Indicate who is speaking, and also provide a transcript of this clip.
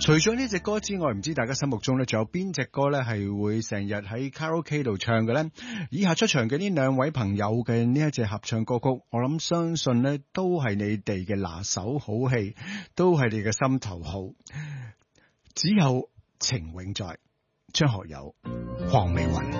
Speaker 1: 除咗呢隻歌之外，唔知大家心目中咧，仲有邊隻歌咧係會成日喺卡拉 OK 度唱嘅咧？以下出場嘅呢兩位朋友嘅呢一隻合唱歌曲，我諗相信咧都係你哋嘅拿手好戲，都係你嘅心頭好。只有情永在，張學友、黃美雲。